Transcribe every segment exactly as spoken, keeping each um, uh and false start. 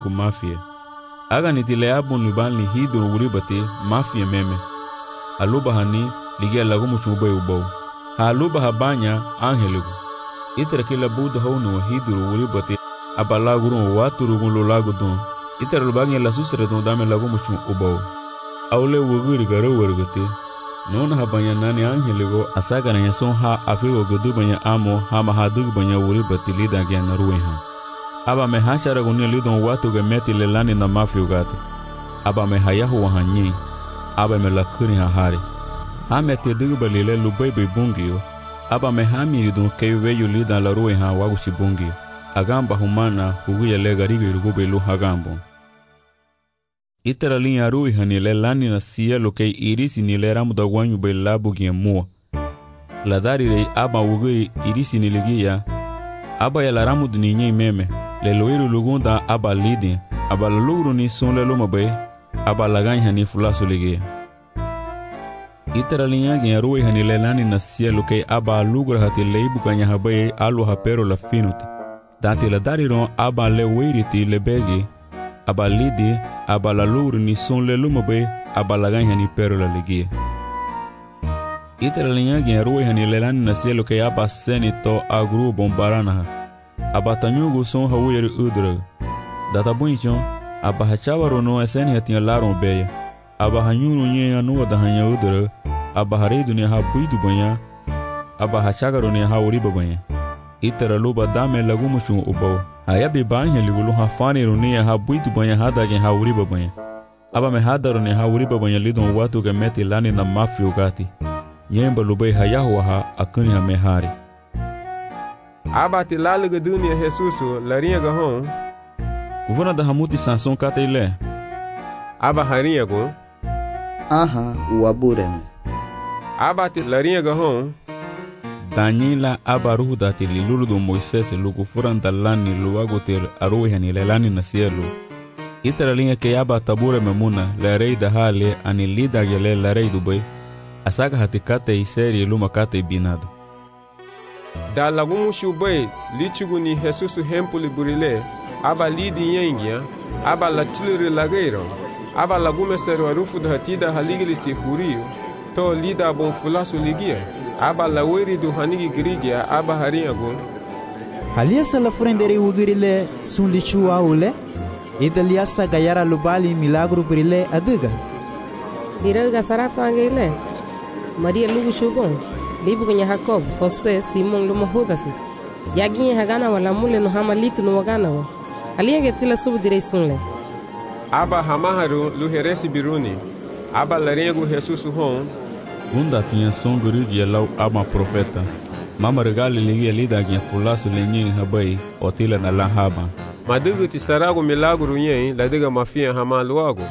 ku mafia. Aga nitile abun liban li hidro uribati mafia meme. Aluba hani ligia lagu muchube ubau. Ha aluba habanya angeligu. Itara kila buda honu hidro uribati abalaguru waturugun lo lagu dun. Itara lubagi la susre dun dame lagu muchu ubau. Aule wuguri garo wargati. Non habanya nani angeligo asaga na yason ha afigo godubanya amo ha mahadug banya uribati lida gya narueha. Aba me hashara gunia lidon watu ge meti lelani na mafia ugati. Aba me hayahu wahanyi. Aba me lakuri hahari. Ha meti digba lile lubebe bungio. Aba me hamiri dun keiweyu lidan la rueha wagushi bungio. Agamba humana huguya legarigo irugube lu hagambo. Itara linha rueha ni lelani na sielo kei irisi ni leramu da wanyu be labu gia mua. Ladari rei aba wugui irisi ni ligia. Aba ya laramu duninye meme. Leloiru lugunda aba lidi. Aba lalugru ni sun lelo mabe. Aba laganya ni fulasu ligia. Itara linha gia rueha ni lelani na sielo kei aba lugra hati leibu kanya habaye alu hapero la finuti. Dati ladari ron aba le weiriti lebegi. Aba lidi, aba la lugru ni sun le lumabe, aba la ganya ni pero la ligia. Itara linyagi ya ruwe hani lelani na sielo ke aba seni to agru bombarana. Aba tanyugu sun hawiri udra. Data bunchon, aba hachawaro no eseni hati ya laron beya. Aba hanyuru nye ya nuwa da hanya udra. Aba hareidu ni ha buidu banya. Aba hachagaro ni ha uriba banya. Itara luba dame lagumushun ubao. Ayabi banya ligulu hafani runia ha buidu banya hada gen ha uriba banya. Aba me hada runia ha uriba banya lidon watu ge meti lani na mafi ugati. Nyemba lubai hayahu ha akuni ha mehari. Aba ti laluga dunia Jesusu larinha gahon. Kuvuna da hamuti sanson kata ile. Aba harinha go. Aha uabureme. Aba ti larinha gahon. Daniela aba ruhu dati lilulu do Moisés lugu furanta lani luagotir aruhe ni lelani na sielu. Itara linha ke aba tabure memuna la rei da hale ani lida gele la rei dubai. Asaka hatikate iseri luma kate binado. Da lagumu shubai lichugu ni Jesusu hempuli burile aba lidi yengia aba la chiliri lageiro aba lagume seru arufu da hatida haligili si huriyo to lida bon fulasu ligia. Aba la weri du hanigi grigia aba harinha gun. Halia sala frendere ugirile sun lichu aule. Ida liasa gayara lubali milagro brile aduga. Diraga sarafa angele. Maria lugu shugon. Libu kanya Jacob, Jose, Simon lumo hodasi. Yaginye hagana wala mule no hama litu no wagana wa. Halia getila subu direi sunle. Aba hamaharu luheresi biruni. Aba laringu Jesusu hon. Gunda tinha som gurigi ya lau ama profeta. Mama regali ligia lida gya fulasu lenye habai otila na la haba. Madugu ti sarago milagro yen ladiga mafia hama luago.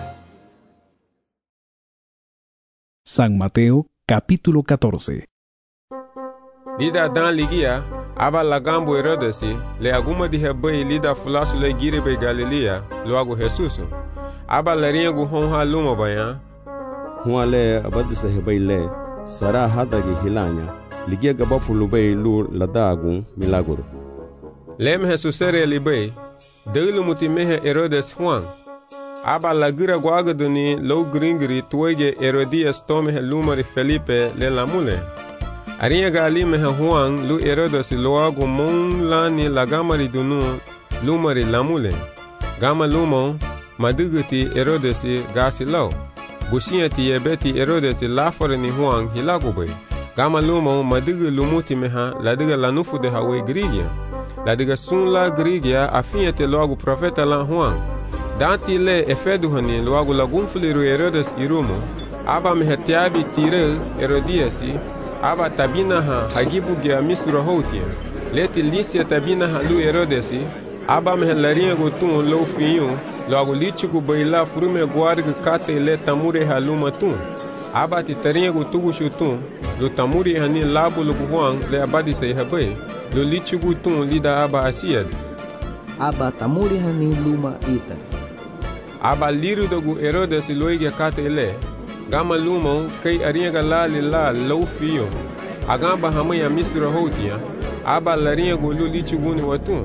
San Mateo capítulo catorce. Lida dan ligia aba lagambo Herodesi le aguma di habai lida fulasu le giribe Galilea luago Jesusu. Aba laringu hon ha luma bayan. Huale abadisa hebaile sara hadagi hilanya ligia gabafu lubei lu ladagu milagro. Lem Jesusere libei delu mutimehe Herodes Juan. Aba lagira guagaduni low gringri tuege Herodias tome lumari Felipe le lamule. Arinha galime Juan lu Herodes loago mon lani lagamari dunu lumari lamule. Gama lumo maduguti Herodes gasi lau. Bushinha ti yebeti Herodes lafore ni Juan hilagubay. Gama lumo madiga lumuti meha ladiga lanufu de hawe grigia. Ladiga sun la grigia afinha te logo profeta la Juan. Danti le efedu hani logo lagunfuliru Herodes irumo. Aba meha tiabi tire Herodiasi. Aba tabina ha hagibu gia misura hotia. Leti lisia tabina ha lu Herodesi. Aba meha larinha gotun lo fiyo. Logo lichigu baila furume guarga kate le tamure haluma tun. Aba ti tarinha gotugu shutun. Lo tamuri hani labu lo Juan le abadi se habai. Lo lichigu tun lida aba asiad. Aba tamuri hani luma ita. Aba liru dogu Herodes loiga kate le. Gama luma kay arinha la la lo fiyo. Agamba hamaya misra hotia. Aba larinha go lo lichigu ni watun.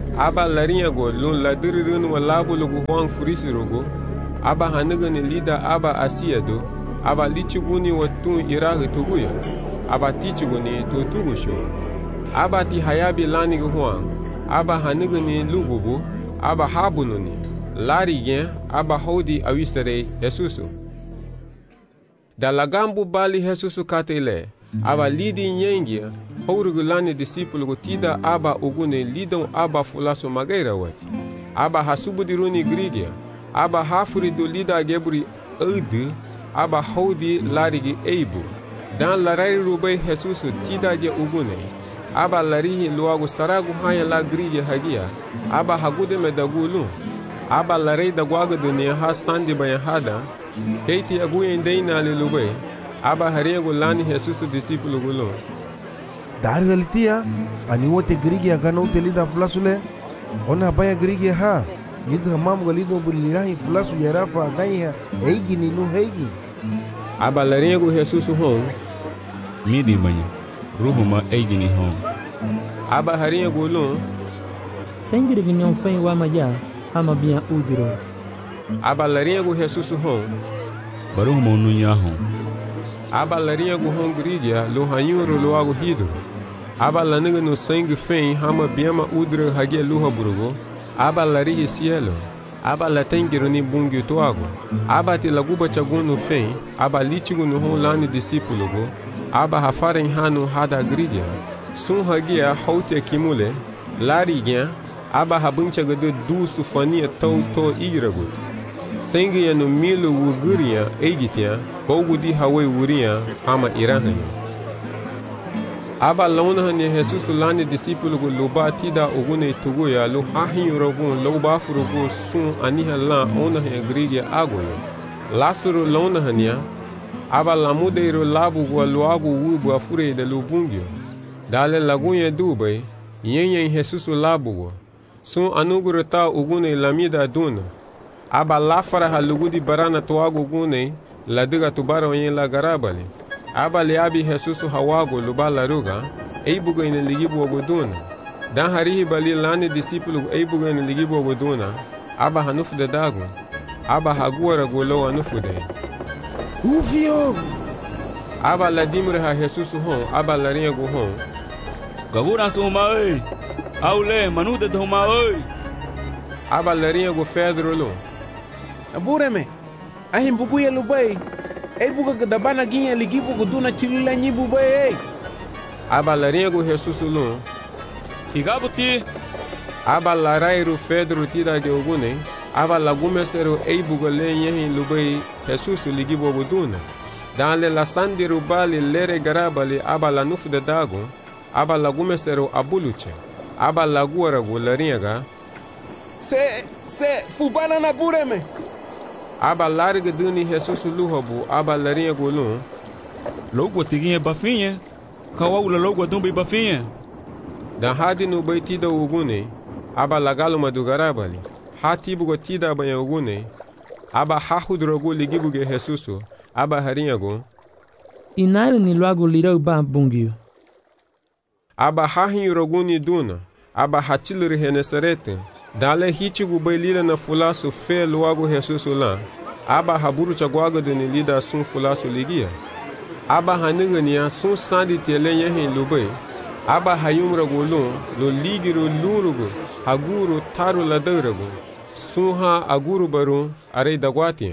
aba larinyago lun ladiririn wa labulugu huang furisirugo, aba hanigani lida aba asiyado, aba lichiguni wa tun irahi tuguya, aba tichiguni tutugusho. Aba ti hayabi lanigu huang, aba hanigani lugubu, aba habununi, larigen, aba hodi awistere Jesusu. Da lagambu bali Jesusu katele, aba lidi nyengia, hourugu lani disipulugu tida aba ugune lidon aba fulaso magaira wati. Aba hasubudiruni grigia, aba hafuri do lida geburi udi, aba hodi larigi eibu. Dan larari rubai Jesusu tida ge ugune, aba larihi luagu saragu hanya la grigia hagia, aba hagude medagulu, aba larei da guaga dunia ha sandi bayan hada, keiti aguyen deina li lubai, aba hariyagu lani Jesusu disipulu gulo. Dar galitia, ani wote grigia gana utelida fulasule, ona baya grigia ha, nidu hamam galido bulirahi fulasu yarafa agaiha, eigi ninu heigi. Aba lariyagu Jesusu hon, midi banya, ruhuma eigi ni hon. Aba hariyagu lo, sengiri vinyon fei wa maja, hama biya udiro. Aba lariyagu Jesusu hon, baruhuma ununya hon. Aba lariyagu hon grigia lo hanyuro lo agu hidro. Aba laniga no sangue fem hama biama udra hagia luha burugo. Aba larihi cielo. Aba latengiru ni bungi toago. Aba te laguba chaguno fem. Aba litigo no hon lani disipulugo. Aba hafaren hanu hada grigia. Sun hagia haute kimule. Larigia. Aba habuncha gado du sufania tau to iragut. Sangue ya no milo wuguria eigitia. Bogudi hawe wuria hama irahani. Aba launahani Jesusu lani disipulugu luba tida ugune tuguya lu hahin rogun luba furugu sun aniha la onahe grigia agoyo. Lasuru launahania, aba lamudeiro labu gwa luagu wubu afure de lubungyo. Dale lagunye dubai, yenye Jesusu labu gwa. Sun anugurata ugune lamida duna. Aba lafara halugudi barana tuagu gune, la diga tubara wenye la garabali. Aba liabi Jesusu hawago luba la ruga, eibuga ina ligibu waguduna. Dan harihi bali lani disipulu eibuga ina ligibu waguduna, aba hanufu de dagu, aba haguara gulo hanufu de. Ufio! Aba la dimre ha Jesusu hon, aba la riyagu hon. Gabura suma oi, aule manude dhuma oi. Aba la riyagu Pedro lo. Abureme, ahim bubuya lubai. Ei buka gadabana ginha ligibu guduna chilila nyibu bay. Aba laringo Jesusu lo. Igabuti. Aba larairu Pedro tida ge ogune. Aba lagumesero ei buga lenyehi lubai Jesusu ligibu guduna. Dan la sandiru bali lere garabali aba la nufu de dago. Aba lagumesero abuluche. Aba laguara gu laringa. Se se fubana na bureme. Aba larga duni Jesusu luhabu aba larinha golun. Logo tiguinha bafinha. Kawaula logo dumbi bafinha. Dan hadi no baitida ugune. Aba lagalo madugarabali. Hati bugo tida banha ugune. Aba hahudrogo ligibuge Jesusu. Aba harinha go. Inaire ni logo lirau ba bungio. Aba hahin roguni duna. Aba hatilri henesarete. Dale hitigu bailila na fulasu fe luago Jesusu la. Aba haburu chaguaga de lida sun fulasu ligia. Aba hanigania sun sandi telenye hin lubai. Aba hayumra golun lo ligiru lurugu haguru taru ladaragu. Sunha aguru baru arei daguatia.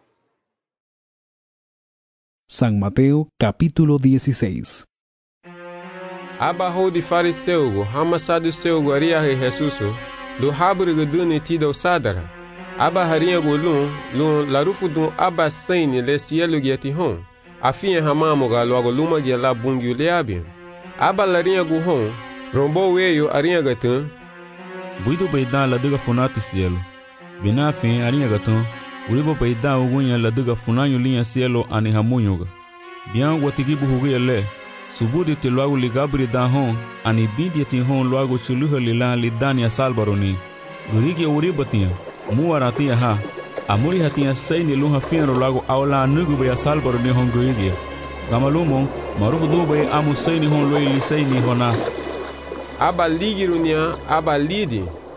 San Mateo capítulo dieciséis. Aba hodi fariseugo hama saduceugo ariahe Jesusu. Do haburiga duni tida sadara. Aba harinha golun, lun larufu dun aba saini le cielo giati hon. Afinha hamamoga logo luma gia la bungiu leabian. Aba larinha guhon, rombo weyo arinha gatan. Buido baidan la diga funati cielo. Bina fin arinha gatan, uribo baidan ugunya la diga funanyo linha cielo ani hamunyoga. Bian watigibu hugia le. Subudi te loago ligabri da hon, ani bidi ti hon loago chuluha lilan lidania salbaroni. Gurigi uribatia, muaratia ha, amuri hatia saini luha fiano loago aula nugu baya salbaroni hon gurigi. Gamalumo, marufu dube amu saini hon loi lisaini honas. Aba ligirunia, aba lidi,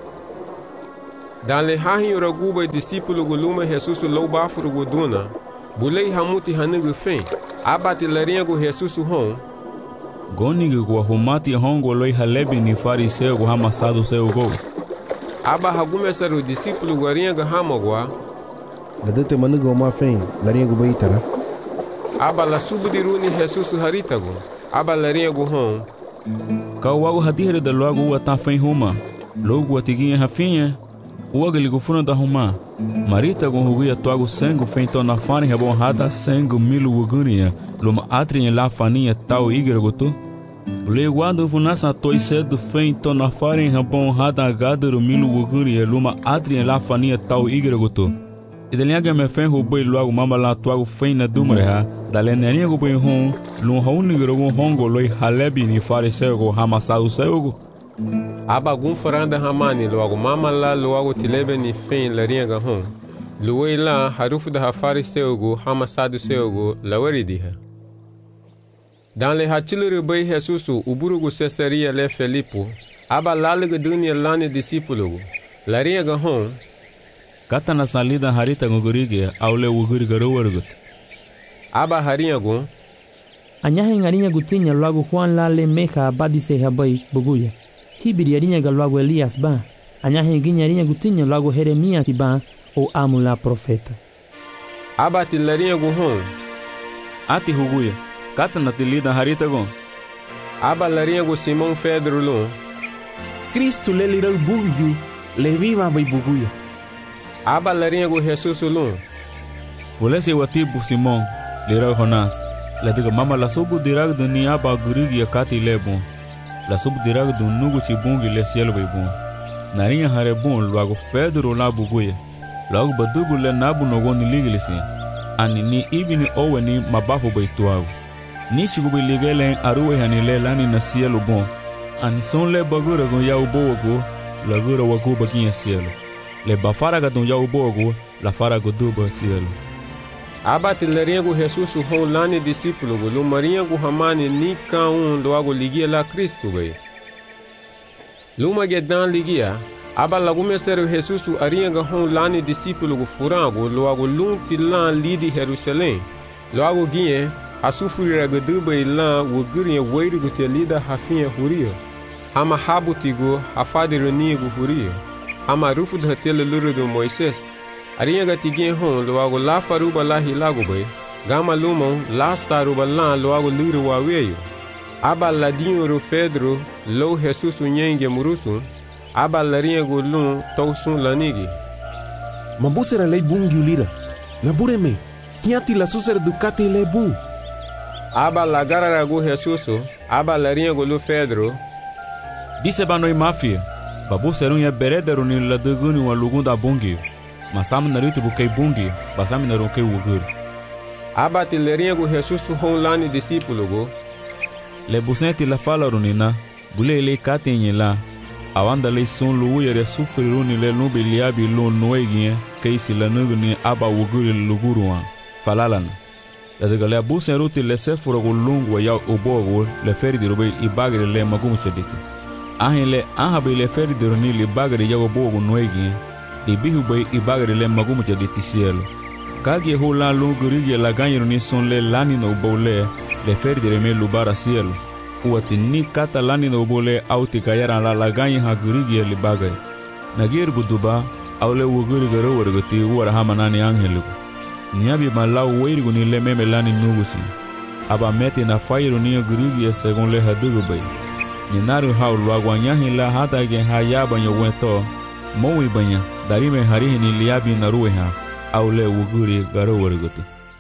Dan le hahin raguba discípulo guluma Jesus lo bafuru guduna. Bulei hamuti hanugu fen. Abati larinha gu Jesus hon. Gonigi gu humati hongo loi halebi ni fariseu gu hamasado seu go. Aba hagumesaru discípulo guarinha gu hamagwa. Ladete manugu oma fen, larinha gu baitara. Aba la subudiruni Jesus haritagu. Aba larinha gu hon. Kawago hadire da logo wa ta fen huma. Logo atiguinha rafinha. Uaga ligo funa da huma. Marita gu huguia toago sangu fen to na fani habon hata sangu milu ugunia. Luma atrinha la faninha tau igra goto. Ule guado funasa toi cedo fen to na fani habon hata gadero milu ugunia. Luma atrinha la faninha tau igra goto. Idalinha me fen huboi logo mama la toago fen na dumreha. Dalenania gu boi hon. Lum haunigra gu hongo loi halebi ni fariseu gu hamasado seugo. Aba gun faranda hamani logo mama la logo tilebe ni fen larinha ga hon. Luei la harufu da fariseu gu hamasado seugo laweridiha. Dan le hatilere bai Jesusu uburugu Cesaria le Felipo. Aba lalega dunia lani discípulo gu. Larinha ga hon. Kata na salida harita ngugurige aule uguri garowargut. Aba harinha gu. Anyahe ngarinha gutinya logo Juan la le meha abadise habai buguya. Hibiri arinha ga logo Elias ba. Anyahe ginya arinha gutinya logo Jeremias ba o amula profeta. Aba tilarinha gu hon. Ati huguya. Kata na tilida harita gu. Aba larinha gu Simão Pedro lo. Cristo le lirau bugu le viva bai buguya. Aba larinha gu Jesus lo. Fulese watibu Simão lirau Jonas. La diga mama la subu dirag du ni aba gurigi ya kati le bon. La subu dirag du nugu chibungi le cielo bai bon. Narinha hare bon luago Pedro la buguya. Luago badugu le nabu nogoni ligilisi. Ani ni ibi ni owe ni mabafu bai tuago. Ni chigubi ligele aruwe hani le lani na cielo bon. Ani son le bagura gon ya ubogo. La gura wagu baginha cielo. Le bafaraga don ya ubogo. La faraga duba cielo. Aba tilarinha gu Jesus hon lani discípulo gu lumarinha gu hamani ni ka un logo ligia la Cristo bai. Luma gedan ligia. Aba lagumeseru Jesus arinha gu hon lani discípulo gu furango logo lum tilan lidi Jerusalém. Logo guinhe asufurira gu duba ilan wugurinha weiru gu telida hafinha huria. Hama habutigo hafadironia gu huria. Hama rufu da tele luru do Moisés. Arinha gatiguinha hon logo la faruba la hilago bai. Gama lumon la saruba la logo luru waweyo. Aba ladinho ro Pedro lo Jesus unyenge murusun. Aba larinha gu lum tausun lanigi. Mambusera lei bungi ulira. Nabureme. Siati la susera ducati le bun. Aba lagarara gu Jesus. Aba larinha gu lu Pedro. Disse ba noi mafia. Babu serunha berederu ni la duguni wa lugunda bungi. Masam narito bukai bungi, basam naronke ugur. Aba tilarinha gu Jesus hon lani discípulo gu. Le busenti la fala runina, bule le katenye la. Awanda le son lu yere sufriruni le nubi liabi lo noeginye, keisi la nuguni aba uguri luguruan. Falalan. La de gale busen ruti le sefuro gu lungu ya ubogu le ferdi rube ibagri le magumu chediti. Ahin le ahabi le ferdi runi li bagri ya ubogu noeginye. Di bihu bai ibagri le magumu jadi tisielo. Kagi ho la lungurigi la ganyiru ni son le lani no bole le ferdi reme lubara cielo. Uati ni kata lani no bole auti kayara la la ganyi ha gurigi li bagay. Nagir buduba au le wuguri garo wargati uwara hama nani angeliku. Niabi malau weirigu ni le meme lani nugusi. Aba meti na fairu ni gurigi segon le hadugu bai. Ninaru hau luaguanyahi la hata gen hayaba nyo wento. Mowi banya darime harihi ni liabi na rueha au le uguri garo wargutu.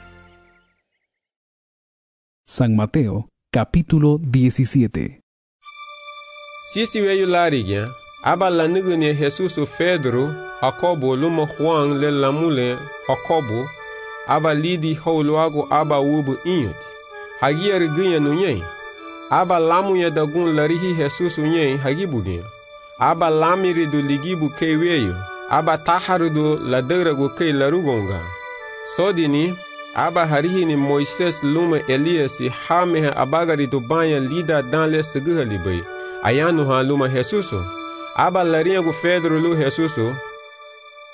San Mateo, capítulo diecisiete. Sisi weyu larigya, aba la nigune Jesus Pedro, Jacobo luma Juan le lamule Jacobo, aba lidi holuago aba wubu inyot. Hagia rigunya nunyen. Aba lamuya dagun larihi Jesus unyen hagibugya. Aba lamiri do ligibu kei weyo. Aba taharu do ladarago kei larugonga. Sodini, aba harihi ni Moises luma Elias hameha abagari do banya lida dan le seguha libay. Ayanu ha luma Jesuso. Aba larinha go Pedro lu Jesuso.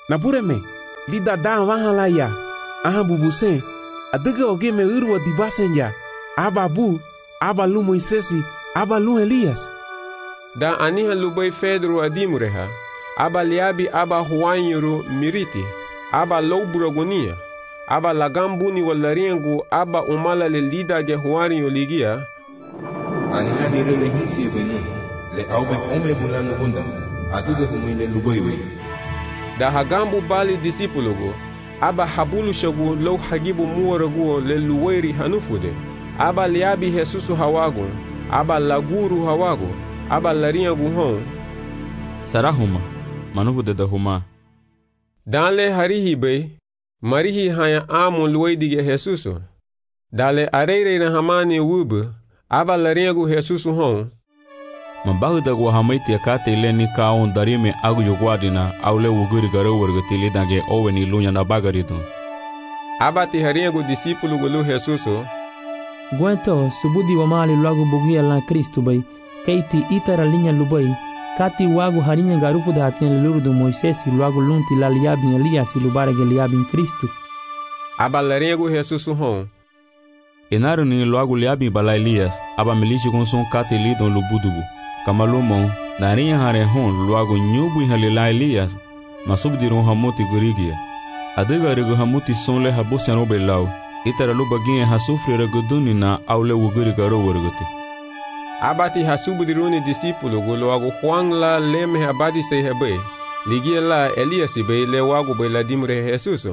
Napureme, lida dan wahala ya, aha bubusen, adege oge me urwa dibasen ya, aba bu, aba lu Moisesi, aba lu Elias. Da aniha lubay Fedro adimureha, aba liabi aba huanyuru miriti, aba louburagonia, aba lagambuni walariengu aba umala le lida ge huario ligia. Aniha nire le hisi venu, le aube ome bulano hunda, aduge humile lubaywe. Da hagambu bali disipulugu, aba habulu shagu lo hagibu muwaragu le luweri hanufude, aba liabi Jesusu hawagu, aba laguru hawagu, aba lariengu hon. Sarahuma, manufude da huma. Danle harihi be, marihi haya amu luweidige Jesusu. Dale areire na hamani wubu, aba lariengu Jesusu hon. Mabahu da guahamaiti akate ile ni kaon darime agu yugwadina aule wuguri garo wargatili dange owe ni lunya na bagaridu. Aba ti hariengu disipulu gulu Jesusu. Guento subudi wamali luagu bugia la Kristu bay, keiti itara linya lubay, kati wagu harinya garufu da hatien luludu Moisesi luagu lunti la liabin Elias lubarege liabin Kristu. Aba lariengu Jesusu hon. Enaru ni luagu liabin bala Elias, aba milishi konson kati lidon lubudugu. Kamalumo, narinya hare hon luagu nyubu halila Elias, masubdiron hamuti gurigia. Adega regu hamuti sonle habusian obe lau, itara lubaginye hasufri reguduni na aule wuguri garo warguti. Abati hasubdiruni disipulu luagu Juan la leme abadi se hebe, ligia la Elias be le wagu be la dimre Jesuso.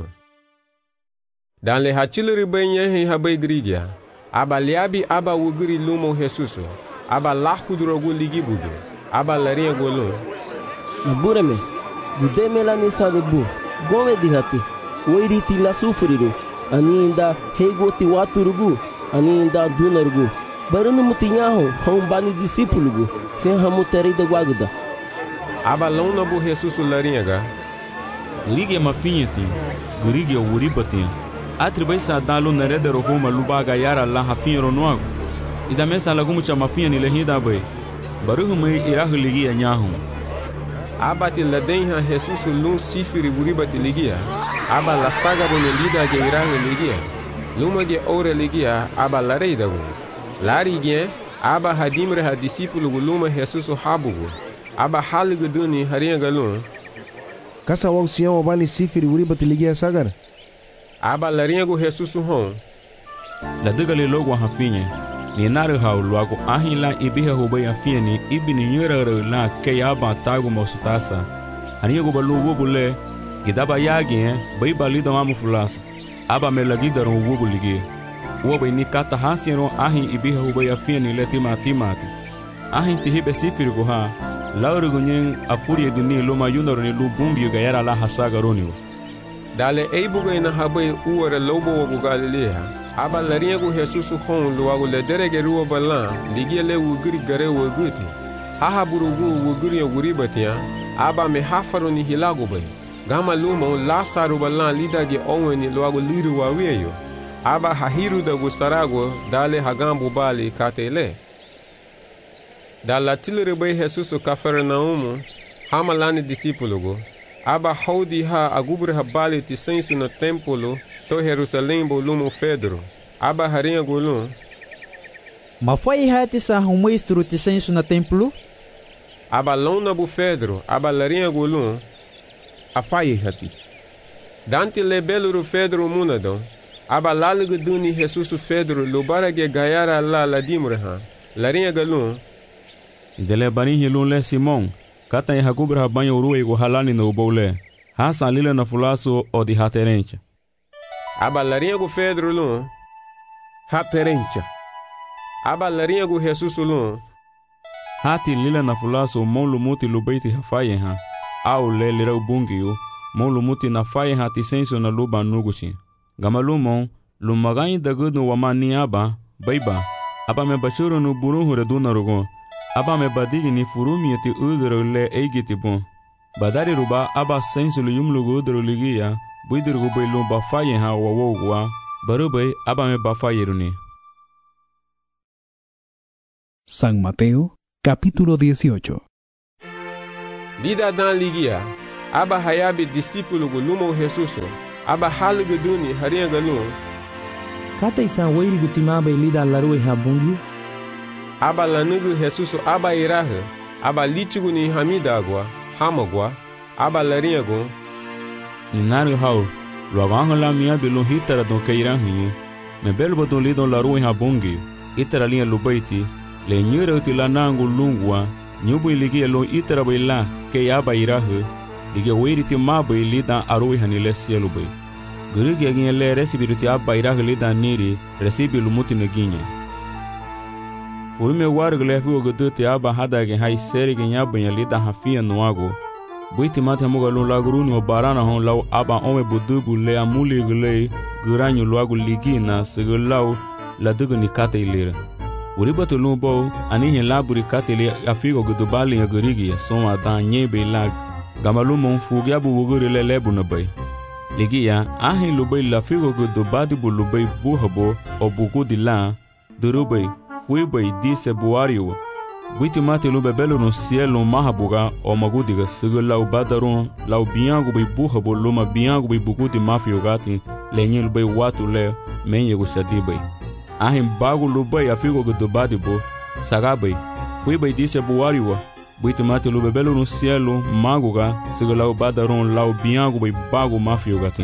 Dan le hachiluri be nyehe habe grigia, aba liabi aba wuguri lumo Jesuso. Aba lahudrogu ligibudu, aba laria golo. Nabureme, gudeme la nisade bu, gome dihati, wairiti la sufriru, ani inda hegoti waturugu, ani inda dunarugu. Barunu mutinyaho, hombani disipulugu, sen hamuteri de guaguda. Aba lona bu Jesusu lariaga. Ligia mafinheti, gurigia uribatin. Atribai sa dalo nareda rohoma lubaga yara la hafinro noago. Ida mesa lagumu cha mafia ni lehida bay. Baruhu mai irahu ligia nyahu. Abati ladenha Jesusu lun sifiri buribati ligia. Aba la saga bone lida ge irahu ligia. Luma ge ore ligia aba la reidagu. Lari ge aba hadimre ha disipulu luma Jesusu habugu. Aba haligu duni haria galun. Kasa wau siya wabali sifiri buribati ligia sagar. Aba lariagu Jesusu hon. La digali logo hafinye. Ni naru hau luagu ahila ibiha hubay afieni ibini yurara la kayaba tagu mosutasa. Aniyagu balu wubule gidaba yagi eh bay balido mamu fulasa. Aba me lagidaro wubuligi. Wubay ni kata hasiero ahi ibiha hubay afieni letima timati. Ahi tihibe sifirigu ha laurigu nyen afuri dini luma yunaro ni lubumbi gayara la hasaga roniwa. Dale eibuga ina habay uwara lobo wabu Galilea. Aba lariengu Jesusu hon luagu le derege ruwa balan, ligia le wuguri gare wuguti. Haha burugu wuguri wuribatia, aba me hafaru ni hilagu bay. Gama lumo lasaru balan lidagi oweni luagu liru waweyo. Aba hahiru da gustarago dale hagambu bali katele. Dala tilere bay Jesusu Kafernaumu, hamalani disipulugu. Aba haudi ha agubre ha bali tisensu na tempolo, to Jerusalém bolumo Fedro. Aba harinha golum. Mafai hati sa humestro tisensu na templo? Aba lona bu Fedro, aba larinha golum. Afai hati. Dante le beluru Fedro munadon. Aba laligu duni Jesusu Fedro lubarage gayara la la dimreha. Larinha golum. Dele bani hilun le Simon. Kata ya hagubre ha banho uruwe go halani no bole. Hasa lila na fulaso o di haterencha. Aba larinha go Fedro lum. Haterencha. Aba larinha go Jesusu lum. Hati lila na fulaso mon lumuti lubeiti hafaye ha. Au le lira ubungiyo. Mon lumuti na faye ha tisenso na luba nuguchi. Gamalumon lumagayi dagudu wamani aba baiba. Aba me bachuro no buruhu reduna rogo. Aba me badigi ni furumi eti udro le eigiti bon. Badari ruba aba sensu lu yumlugu udro ligia. Buidirgu bailu bafaye ha wawogwa. Barubay aba me bafaye runi. San Mateo, capítulo dieciocho. Lida dan ligia. aba hayabi discípulo gu lumo Jesus aba halga duni haria galu kata isa wairi gutimaba ilida larue habungi aba lanugu Jesus aba iraha aba lichigu ni hamidagwa hamagwa aba laria gu Ninaru hau luaga la mia belo hitara don keiranhi me belbo don lidon larue habungi itara linha lubaiti le nyura utila nangu lungwa nyubu iligi lo itara baila ke aba iraha dige wairi ti maba ilida arue hanile sielu bai Gurigi agin le recibi ti aba iraha lida niri recibi lumuti naginha Furume warg le fu godu ti aba hada ge hai seri ge nyaba lida hafia noago Buiti mate moga lo laguruni o barana hon lau aba ome budubu le amuli gule guranyu luagu ligina segulau la dugu ni kate ilira Uriba tu lumbo anihin laburi kate li afigo gudubali ya gurigi soma da nyebe lag Gamalumo fugi abu wuguri le lebu na bay Ligia ahin lubay la figo gudubadi bu lubay buhabo o bugu di la Durubay fuibay di se buariwa Buiti mate lube belo no cielo mahabuga o magudiga sigo lau badaron lau biangu bai buhabo luma biangu bai buguti mafio gati lenye lube watu le menye gu shadibay Ahin bagu lube afigo gudubadi bo sagabay fuibay di se buariwa Buiti mate lube belo no cielo maguga sigo lau badaron lau biangu bai bagu mafio gati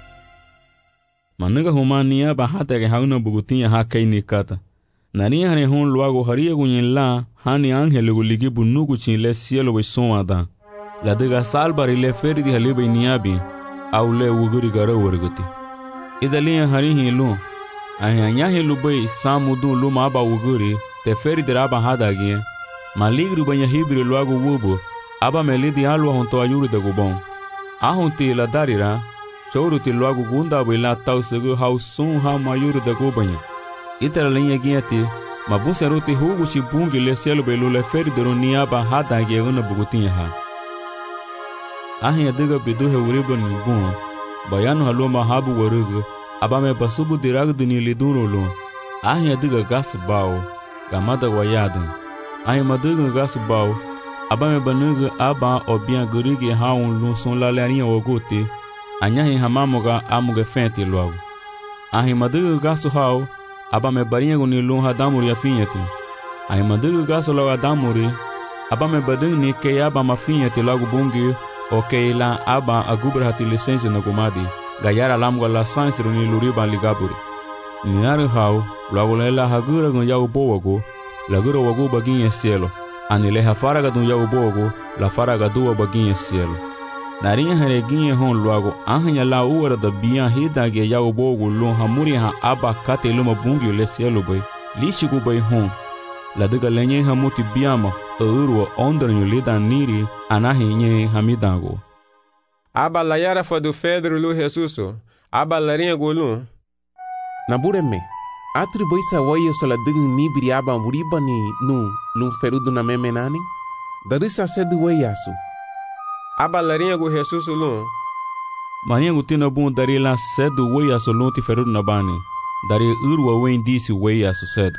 Maniga humania bahata ke hauna bugutinha hakai nikata Nani hane hon luago haria gunyen la hani angele gu ligi bunugu chin le cielo bai son ada la dega salbari le ferdi halibai niabi au le wuguri gara wargati idalia hari hilu ahanya hilu bai samudu luma aba wuguri te ferdi raba hadagi maligru banya hibri luago wubo aba melidi alwa hon to ayuru de gubon ahunti la darira chouruti luago gunda bai la tausugu hau sun ha mayuru de gubanya Itara linha guiati, mabusa rote hugo chibungi le cielo belo le feri de roniaba hada guiana bugutinha ha. Ahin adiga bidu he uriba nubun, bayano haloma habu warugu, abame basubu diragu duni liduro lo. Ahin adiga gasu bao, gamada wayadun. Ahin maduga gasu bao, abame banuga aba obian gurigi haun lu son la larinha wagote, anyahin hamamoga amuga fente logo. Ahin maduga gasu hao, Aba me barinha guni lun hadamuri afinhati. Ai mandugu gaso logo adamuri. Aba me badung ni ke aba mafinhati logo bungi. O ke la aba agubra hati licença na gumadi. Gayara lamgo la sansiro ni luriba ligaburi. Ninaru hau, logo lela hagura gun yau bowago. Lagura wago baginha cielo. Anile hafaraga dun yau bowago. La faraga dua baginha cielo. Narinha hareginha hon logo ahanya la uara da bian hidage yau bogo lon hamuri ha aba kate luma bungi le cielo bai lishigu bai hon la daga lenye hamuti biama urwa ondranyo lida niri anahi nye hamidago aba la yara fadu Pedro lu Jesuso aba larinha golu Nabureme atribuisa wayo sola digin nibiri aba muriba ni nu lum ferudu na memenani darisa sedu wayasu Aba larinha gu Jesus ulun. Marinha gu tina bun dari la sedu wei aso lun ti ferudu na bani. Dari urwa wen disi wei aso sedu.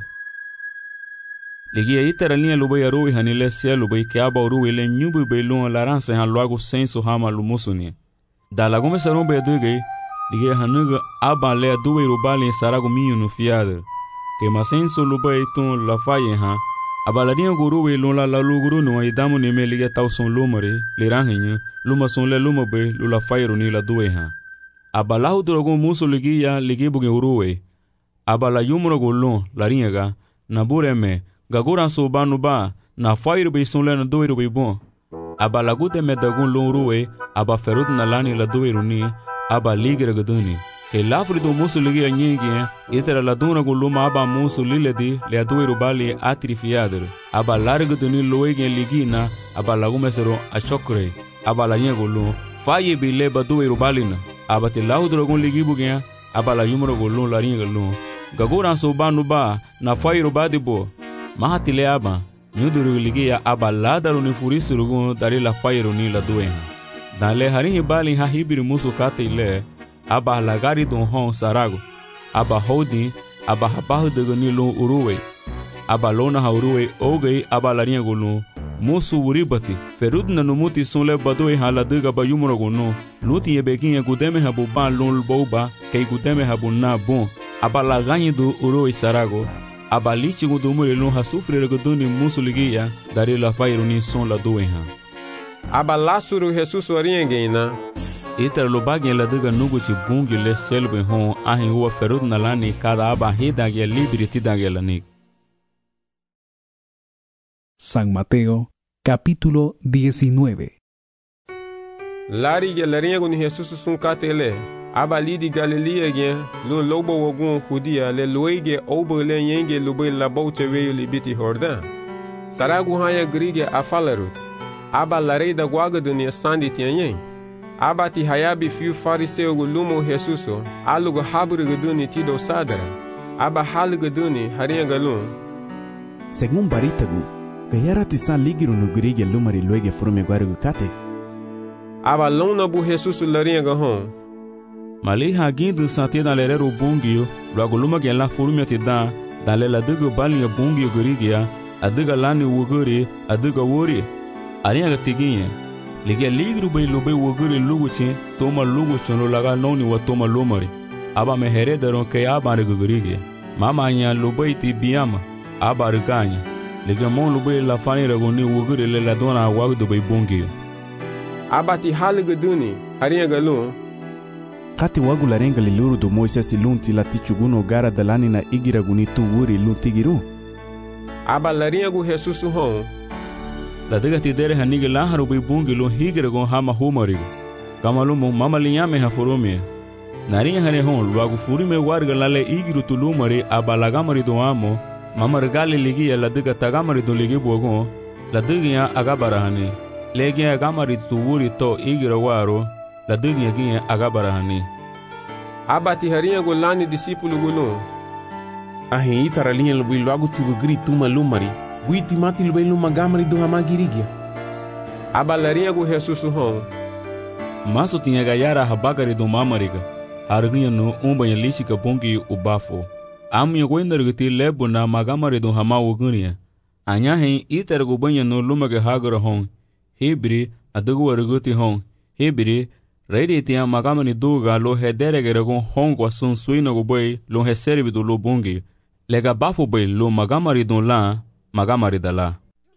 Ligia itara linha lubai arui hanile cielo bai ke aba urui le nyubu bai lun laransa han luago senso hama lumusuni. Da lagume sarun bai adugai, ligia hanuga aba le aduwe rubali sarago minho no fiada. Ke masenso lubai tun la faye ha. Abalarinha guru we lula la luguru no idamu ni me liga tau son lumare le ranhinha luma son le luma be lula fairu ni la duwe ha abalahu drogo muso ligia ligi buge uruwe abala yumro golon la ringa na bureme gagura so banu ba na fairu be son le na duwe be bon abala gute me dagun lo uruwe aba ferut na lani la duwe runi aba ligira gaduni ke lafri do muso ligia nyingi itera la duna go luma aba muso liledi le aduwe rubali atrifiader aba largo duni loege ligina aba lagume sero a chokre aba la nyego lo faye bi le baduwe rubalina aba te lahu drogon ligibu gya aba la yumro go lo la ringa lo gagora so banu ba na faye rubadi bo mahati le aba nyuduru ligia aba la daru ni furisu rugo dari la faye runi la duwe dale harin bali ha hibiri muso kate le aba lagari don hon sarago aba holding aba habahu de ni lo uruwe aba lona ha uruwe oge aba larinha gulu musu wuri bati ferud na numuti sunle badoi hala diga ba yumrogo no luti yebekin gudeme habu ba lul boba kay gudeme habu na bon abala ganyi do uro isarago abalichi gudumure lo hasufre goduni musu ligia dari la fairu ni son la doenha abala suru Jesus oriengeina iter lo bagin la diga nugu ci bungi le selbe hon ahin huwa ferud na lani kada aba hida ge liberty dagelanik. San Mateo, capítulo diecinueve. Lari ge lariego ni Jesus sun katele abali di Galilea ge lo lobo wogun Judia le loige obo le yenge lobe la boute we libiti Jordan saragu haya grige afalarut aba larei da guaga dunia sandi tianyen aba ti hayabi fiu fariseu gu lumo Jesuso alugo habru guduni tido sadara aba hal guduni haria galun según baritagu gayara tisan ligiru no grige lumari loige frume guarugu kate aba lona bu Jesuso laria gahon mali hagindu sante dans l'erreur bungio logo luma gen la furumia te da dans la dugo balia bungio grigia adiga lani wuguri adiga wuri aria ga tiginye liga ligru bay lobe wuguri luguchi toma luguchi no laga noni wa toma lomari aba me heredero ke aba rigurigi mama nya lobe ti biama aba riganya liga mon lobe la fani ragoni wuguri le la dona wa do bay bungio aba ti halige duni aria galun kati wagu larenga liluru do Moises lunti la tichuguno gara dalani na igira guni tu wuri luntigiru aba larenga Jesus hon la diga ti dere hanigi la haru bi bungi lo higira gon hama humarigo kamalu mo mama linyame ha forome nari hane hon wagu furime warga lale igiru tulumari aba lagamari do amo mama regale ligi la diga tagamari do ligi bogon la diga agabara hane legi agamari tu wuri to igira waro la diga ginye agabara hani abati haria golani discípulo gulu ahin itara linha lo bilu agu tu grito malumari buiti mati lo bilu magamari do hamagirigia abalaria go Jesus hon maso tinha gayara habagari do mamariga harginha no umba ya lishika bongi ubafo amya goindargiti lebo na magamari do hamawo gunia anya hin itara go banya no lumaga hagara hon hebri adugo warguti hon hebri Reidi tia magamani duga lo hederegere gon hongo sun suina go boy lo heservi do lo bongi lega bafo boy lo magamari don la magamari dala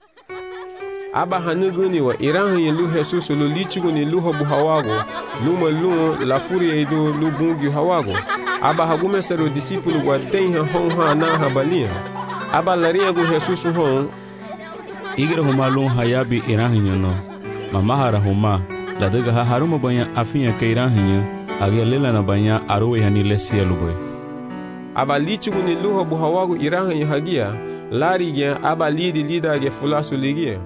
aba hanuguni wa iran lu Jesus lo lichuguni lu hobu hawago lu malu la furia do lu bongi hawago aba hagume sero discípulo wa tenha hon ha na habalia aba laria go Jesus hon igre humalun hayabi iran no mamahara huma la diga ha haruma banya afinya kairan hinya age lela na banya arowe hani lesia luboy aba lichugu ni luho bu hawagu iran hinya hagia lari gen aba lidi lida ge fulasu ligia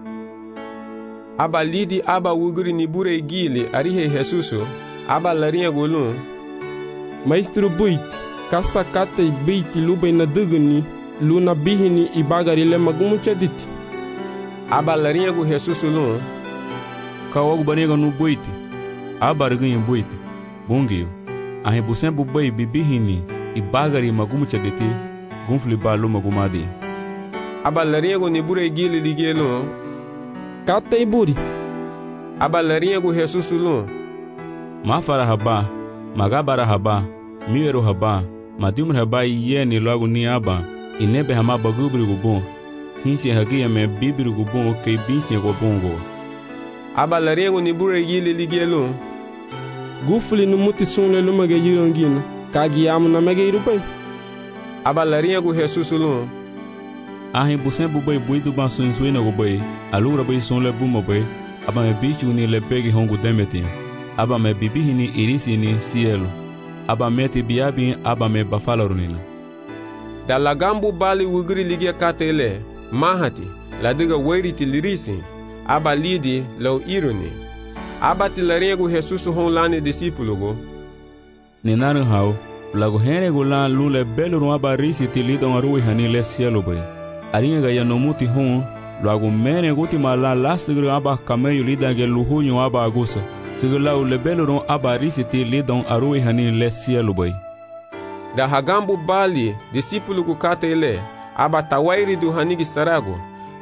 aba lidi aba wuguri ni bure gili arihe Jesuso aba larinha golun maestro buit kasa kate beiti lubay na dugni luna bihini ibagari le magumu chadit aba larinha go Jesuso lun kawogu banega no boite abarganha boite bongio a rebusen bubai bibihini e bagari magumu chadete gunfli balo magumadi abalaringo ni bure gili ligelo kata iburi abalaringo Jesus lu mafara haba magabara haba miero haba madimur haba yeni logo ni aba inebe hama bagubri gubon hinsi hagia me bibiri gubon ke bisi gobongo abalaringo ni bure gili ligelo gufli no muti sunle lumage yirongina kagi amu na mege irupai abalaringo Jesus lu ahin busen bubai buidu bansun suina gobai alura bai sunle buma bai aba me bichu ni le pegi hongu demeti aba me bibihini irisi ni cielo aba meti biabi aba me bafalarunina da lagambu bali wugri ligia katele mahati la diga wairiti lirisi aba lidi lau iruni aba tilaringo Jesus hon lani discípulo go ninaru hau lago henrego la lule beluru aba risi tilidon arui hani le cielo bai arinha ga yanomuti hon logo mene guti mala lastigro aba kameyo lidage luhunyo aba agusa sigla ule beluru aba risi tilidon arui hani le cielo bai da hagambu bali discípulo go katele aba tawairi do hanigi sarago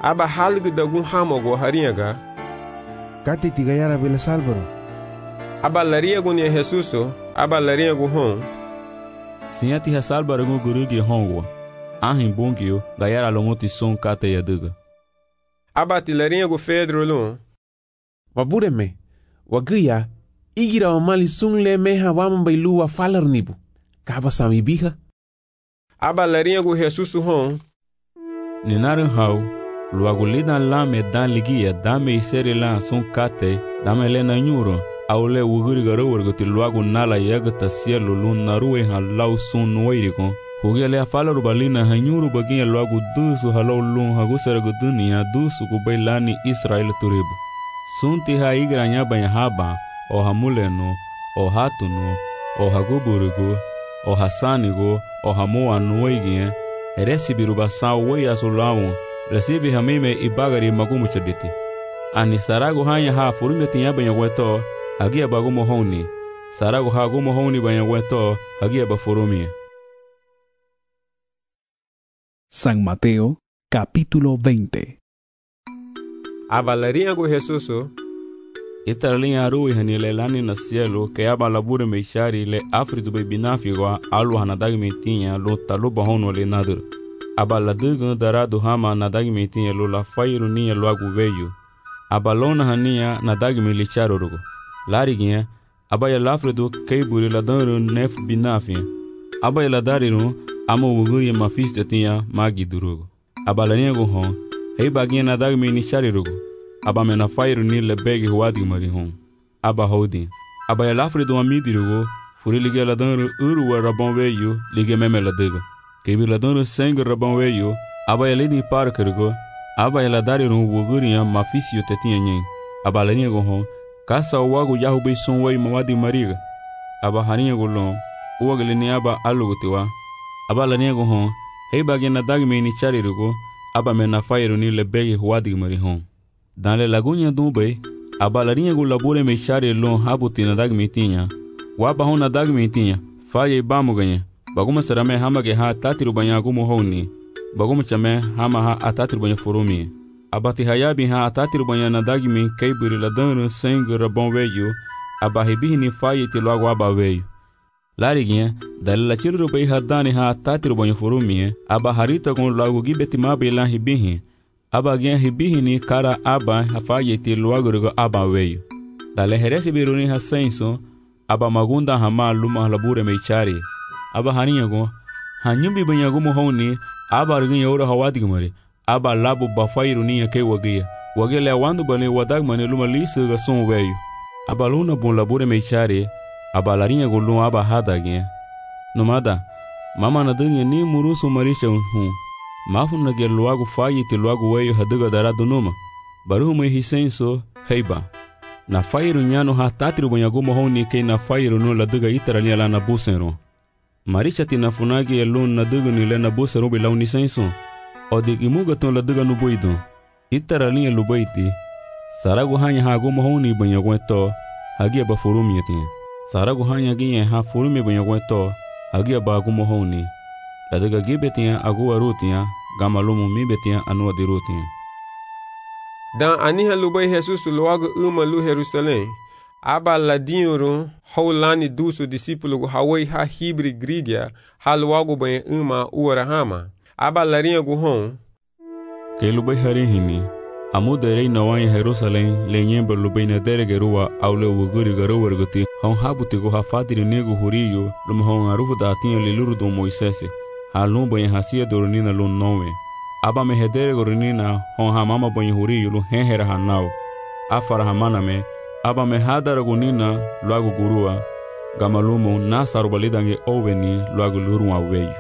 aba halgu dagun hamogo hariaga kati tigayara bela salbaro aba lariagun ya Jesuso aba lariagu hon Sinyati ha salbaragun gurugi hongwa ahin bungio gayara lomoti son kate yaduga aba tilariagu Pedro lun Wabureme, waguya, igira o mali sungle meha wama bailu wa falar nibu. Kaba sami biha. Aba lariagu Jesusu hon. Ninarin hau, luagu lidan lame dan ligia dame iseri lan sun kate, dame lena nyuro, aule wuguri garo warguti luagu nala yagata sielu lun naruwe han lau sun nuwairikon. Hugia lea falaru balina hanyuru baginya luagu dusu halau lun hagusaragu dunia dusu kubailani Israel turibu. Sunti ha igra nyaba haba o hamuleno o hatuno o haguburugo o hasanigo o hamoa nuoigien recibiru basau wei asulawo recibi hamime ibagari magumu chaditi ani sarago hanya ha furunga tinyaba nyagweto hagia bagumo honi sarago ha gumo honi banyagweto hagia bafurumie. San Mateo capítulo veinte. Abalariago Jesuso Italian arui hanilelani na cielo que aba labure meishari le afritu be binafigwa alu hanadagi metinha lo taluba hono le nadur aba ladugo darado hama nadagi metinha lo la fairu nia lo agu veio aba lona hania nadagi milicharo rugo lariginha aba ya lafredo keiburi la danru nef binafia aba ya ladariru amo wuguri mafista tinha magi durugo aba laniago hon hei baginha nadagi minichari rugo aba mena fairu ni le begi huadi mari hon aba hodi aba ya lafre do amidirugo furi lige la dan uru wa rabon veyo lige meme la dega kebi la dan seng rabon veyo aba ya ledi parkergo aba ya la dari ru wuguriya mafisio tetinha nyen aba la niego hon kasa wago yahu be son wei mawadi mariga aba haniya golon uwagle ni aba alugotiwa aba la niego hon hei bagena dagme ni charirugo aba mena fairu ni le begi huadi mari hon. Dans les lagunes d'Umbay, a balarinha go labore me chare lon habuti na dag metinha. Wa ba hona dag metinha, faye bamu ganha. Baguma sarame hama ge ha tatiru banya gumo honi. Baguma chame hama ha atatiru banya forumi. Abati hayabi ha atatiru banya na dag me kaiburi la dan seng rabon veyo. Abahibi ni faye ti logo aba veyo. Lariguinha, dalila chiru bay hadani ha atatiru banya forumi. Abaharita con logo gibeti mabe la hibihi. Aba gen hibihini kara aba hafayeti luagurgo aba weyo. Dale heresi biruni hasenso aba magunda hama luma labure meichari. Aba haninyago hanyumbi banyagumo honi aba argin yoro hawadigmari. Aba labu bafairuni yake wagia. Wagele wandu bale wadagmane luma lisu ga son weyo. Aba luna bon labure meichari aba larinyago luma aba hadagen. Nomada mama na dunya ni murusu marisha unhu. Mafun na ger luagu fayi te luagu weyo haduga darado numa. Baruhu me hisenso heiba. Na fairu nyano ha tatiru banyagumo honi ke na fairu no la duga itara ni ala na busero. Maricha ti na funagi elun na duga ni le na busero be launi senso. O de imuga ton la duga no boido. Itara ni lubaiti. Saragu hanya ha gumo honi banyagweto hagia ba furumi yatin. Saragu hanya ginye ha furumi banyagweto hagia ba gumo honi. La duga gibetia agua rutia gamalumu mibetia anua di rutia. Dan aniha lubay Jesus luago uma lu Jerusalém. Aba ladinho haulani duso discípulo hawai ha hibri grigia ha luago bem uma uarahama. Aba larinha guhon. Que lubay harihini. Amuderei na wanya Jerusalém lenyemba lubay na deregerua aule wuguri garu warguti. Hon habutigo ha fadiri nego huriyo lumhon arufu da atinha liluru do Moisés. Halun banha hasia dornina lun nowe. Aba me hedere gornina hon ha mama banha huri lu henhera hanau. Afara hamana me aba me hadara gunina luagu gurua. Gamalumo na sarubalidange oveni luagu lurua weyo.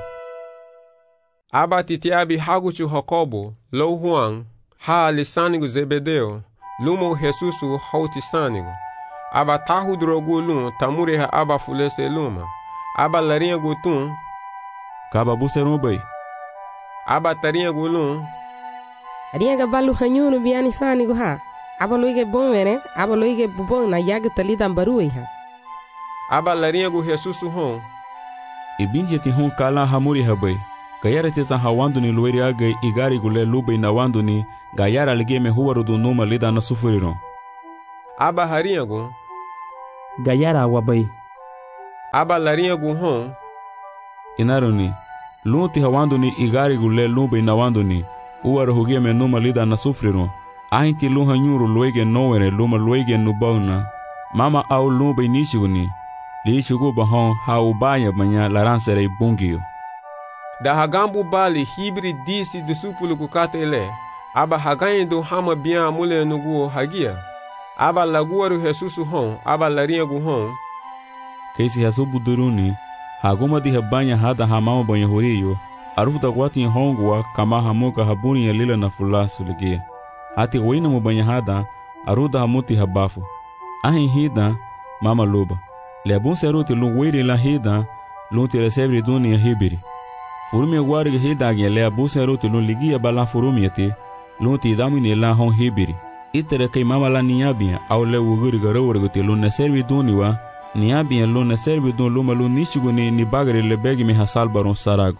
Aba titiabi haguchu Jacobo, lo Juan, ha lisanigo Zebedeo, lumo Jesusu hauti sanigo. Aba tahu drogu lun tamure ha aba fulese luma. Aba larinha gutun Kaba buseru bay. Aba tarinha gulun. Ariaga balu hanyunu biani sani go ha. Aba loige bon vere, aba loige bubon na yaga talidam baruei ha. Aba larinha gu Jesusu hon. Ibinje ti hon kala hamuri habay. Kayara tesa hawandu ni lueri aga igari gule lubay na wandu ni gayara ligie me huwaru du numa lida na sufuriron. Aba harinyagu. Gayara wabai. Aba larinyagu hon. Inaroni. Lunti hawandu ni igari gule lumbe inawandu ni. Uwaru hugie me numa lida na sufuriron. Ahinti lunha nyuru luege nowere luma luege nubauna. Mama au lumbe inishiguni. Liishugu bahon haubaya banya laransere bungiyo. Da hagambu bali hibri disi disupulu kukate ele. Aba hagaindo hama bian mule nugu hagia. Aba laguaru Jesusu hon, aba larinyagu hon. Keisi hasubu duruni, haguma di habanya hada hamama banya horiyo, arufuta kwati hongwa kama hamuka habuni ya lila na fulasu ligia. Hati wina mubanya hada, aruda hamuti habafu. Ahin hida, mama luba. Leabun seruti lung wiri la hida, lunti resebri duni ya hibiri. Furumi warig hida gya leabun seruti lung ligia bala furumi yati, lunti idamini la hon hibiri. Itere kay mama la niabia, au le wuguri garawurguti lung neservi duni wa, niabia lung neservi dun luma lung nishiguni ni bagari lebegi mi hasal baron sarago.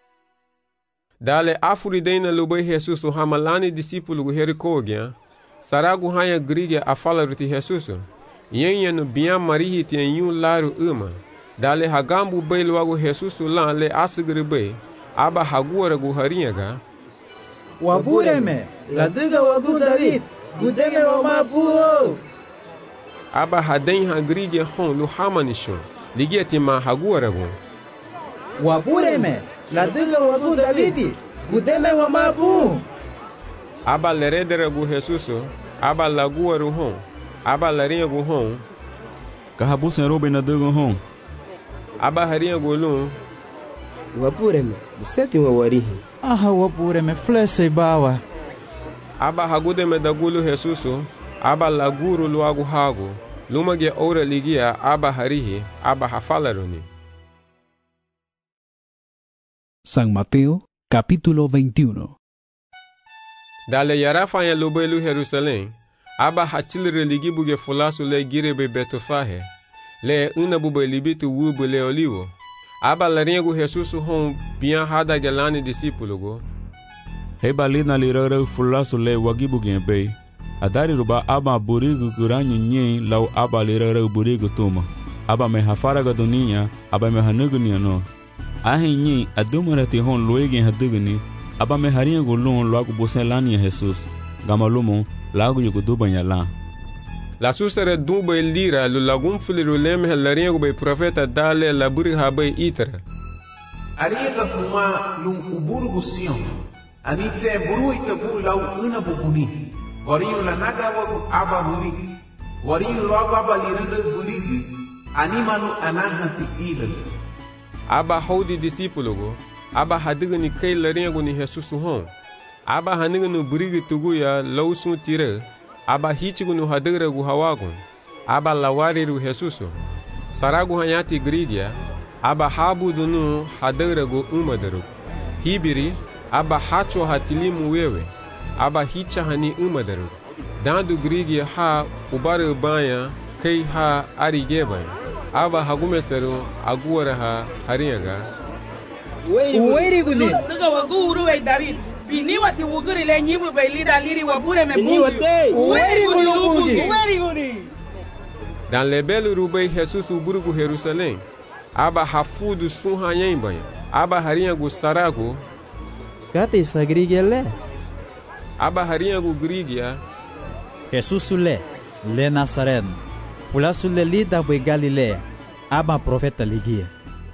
Dale afuri deina lubay Jesusu hamalani disipulu gu herikogya, saragu hanya grigya afala ruti Jesusu. Yenye no bian marihi tien yun laru uma. Dale hagambu bay luagu Jesusu lan le asugri bay, aba haguara gu harinyaga. Wabureme, la diga wagu David, gudeme wa mabuo. Aba haden hagrigya hon lu hamanisho, ligia tima haguara gu. Wabureme, la diga wagu David, gudeme wa mabuo. Aba leredere gu Jesusu, aba laguaru hon. Aba larinyagu hon. Kahabusen robe na dugu hon. Aba harinyagu lun. Wapureme, buseti wa warihi. Aha wapureme, flese bawa. Aba hagudeme dagulu Jesusu, aba laguru luagu hagu. Lumage ora ligia aba harihi, aba hafalaruni. San Mateo, capítulo veintiuno. Dale yarafa ya lubelu Jerusalén. Aba hachilre ligibuge fulasu le girebe betofahe. Le unabube libitu wubu le olivo. Aba larinyagu Jesusu hon bian hada gelani disipulugo. Heba lina lirare fulasu le wagibuge bay. Adari ruba aba burigu kuranyu nye lau aba lirare burigu tuma. Aba me hafaraga dunia, aba me hanugunia no. Ahi nye adumarati hon loegen haduguni. Aba me harinyagu lon loagu bosen lani ya Jesus. Gamalumo lagu yugo dubanya la. La sustere dubay lira lu lagum filiru lemhe larinyagu bay profeta dale laburi habay itara. Ariega fuma lung uburu gusion. Anite buru itabu lau una bukuni. Wariyu la naga wagu aba burigi. Wariyu loagu aba liranda burigi. Animanu anahati ilal. Aba haudi disipulugo. Aba hadigani kay larinyagu ni Jesusu hon. Aba haniganu burigi tuguya lausun tire. Aba hichigunu hadigra gu hawagun. Aba lawariru Jesusu. Saragu hanyati gridia. Aba habu dunu hadigra gu umadaru. Hibiri. Aba hacho hatilimu wewe. Aba hicha hani umadaru. Dandu grigia ha ubare banya kay ha arigebay. Aba hagumeseru aguara ha harinyaga. Uweri guni. Tuga wagu uruwe David. Bini wati wuguri le nyibu be lida liri wabure me bungi. Uweri guni bungi. Uweri guni. Dan lebel rubei Jesus uburugu Jerusalém. Aba hafudu sunha yembay. Aba harinyagu saragu. Kate sagrigia le. Aba harinyagu grigia. Jesus le. Le Nazareno. Fulasu le lida be Galilea. Aba profeta ligia.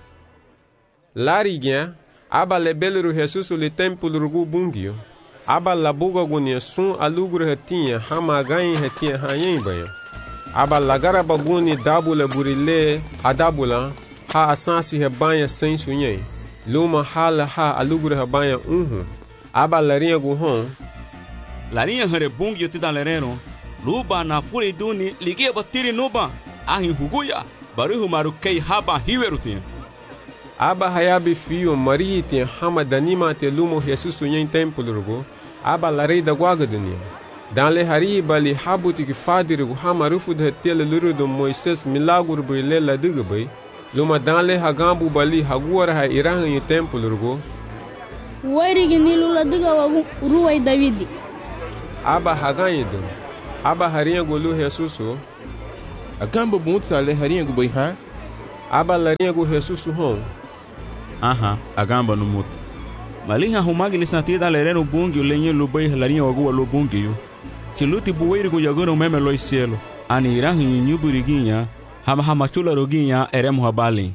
Larigya, aba lebeluru Jesus le templo rugu bungio. Aba labuga gunia sun alugru hetinha hama ganha hetinha hanyen banho. Aba lagara baguni dabula burile adabula ha asansi hebanha sem sunyen. Luma hala ha alugru hebanha unhu. Aba larinha guhon. Larinha hare bungio tida lereno. Luba na furi duni ligia batiri nuba. Ahin huguya. Baruhu maru kei haba hiwerutin. Aba hayabi fio marihi ten hama danima te lumo Jesus sunyen templo rugo. Aba larei da guaga dunia. Dan le hari bali habuti ki fadiru hama rufu de tele luru do Moises milaguru brile la digabay. Luma dan le hagambu bali haguara ha irahan yi templo rugo. Wari gini lula diga wagu ruwai Davidi. aba haganyido aba harinha golu Jesusu akamba bunta le harinha go boi ha aba larinha go Jesusu hon aha agamba no mut malinha humagi lisatida lereno bungi lenye lubai larinha wagu lo bungi yo chiluti buweiri go yagano meme lo cielo ani irahi nyuburiguinha hama hama chula roguinha eremo habali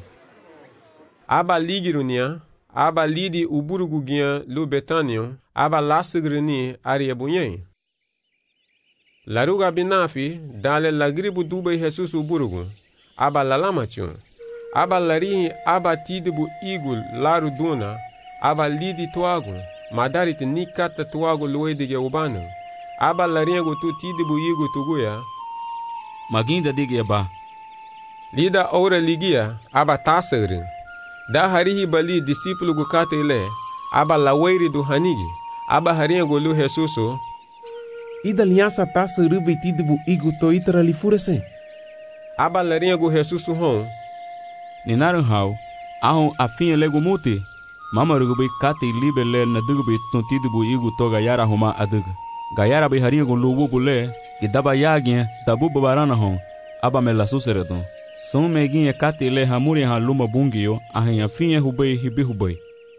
aba ligirunia aba lidi uburuguguinha lu betanio aba lasigrini ariebunyen laruga binafi dale lagribu dubai Jesus uburugu aba lalamachun aba larihi aba tidibu igul laru duna aba lidi tuagu madarit nikata tuagu luedige ubanu aba lariego tu tidibu igu tuguya maginda dige ba lida ora ligia aba tasagrin da harihi bali discípulo gu katele aba laweiri du hanigi aba hariego lu Jesusu ida aliança taça rubitido bu igu to itra li furese aba lariego Jesusu hon ninaru hau ahon afin lego muti mama rugubi kate libe le na dugubi tontido bu igu to gayara homa adug gayara be hariego lu bule gidaba yagin tabu babarana hon aba mela suseredo son meguinha katele hamuri ha luma bungio ahinha finha hubei hibi hubei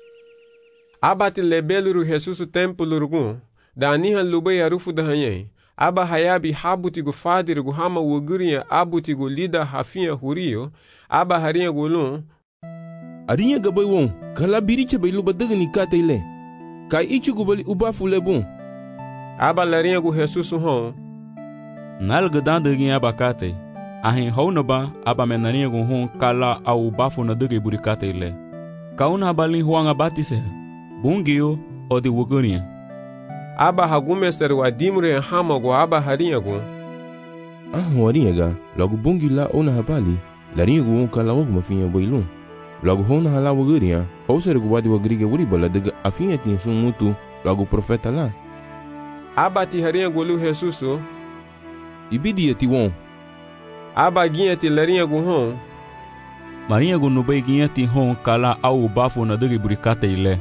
abati lebeluru Jesusu templo rugun da aniha lubei arufu da hanye aba hayabi habuti gu fadir gu hama wugurinha abuti gu lida hafinha hurio aba harinha gulun arinha gabai won kala biriche bai luba dagani katele kai ichi gu bali ubafu lebon aba larinha gu Jesusu hon nalga dandagin aba kate ahin haunaba aba menarinha gu hon kala au bafu na dagi burikate ile kauna balin huanga batise bungio odi wugurinha aba hagumester wa dimre hama gu aba harinha gu ah warinha ga logo bungi la ona habali larinha gu hon kala wagu mafinha boilun logo hona hala wugurinha houser gu wadi wagriga wuri bala daga afinha tinha sun mutu logo profeta la aba ti harinha gu lu Jesusu ibidi eti won aba guinha ti larinha gu hon marinha gu nubai guinha ti hon kala au bafu na dagi burikate ile